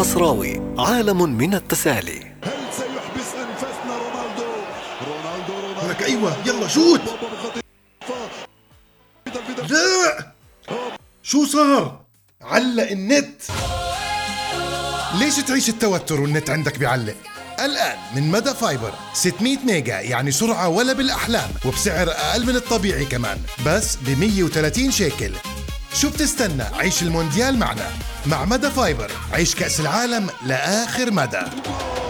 القصراوي، عالم من التسالي. هل سيحبس أنفاسنا رونالدو؟ لك أيوة يلا شوت. لا شو صار؟ علق النت. ليش تعيش التوتر والنت عندك بيعلق؟ الآن من مدى فايبر 600 ميجا، يعني سرعة ولا بالأحلام، وبسعر أقل من الطبيعي كمان، بس ب 130 شيكل. شو بتستنى؟ عيش المونديال معنا. مع مدى فايبر عيش كأس العالم لآخر مدى.